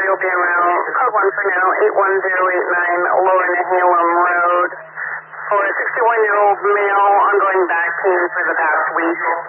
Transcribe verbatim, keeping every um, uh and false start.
Ethiopian Mail, code one for now, eight one zero eight nine Lower Nehalem Road, for a sixty-one-year-old male, ongoing back pain for the past week.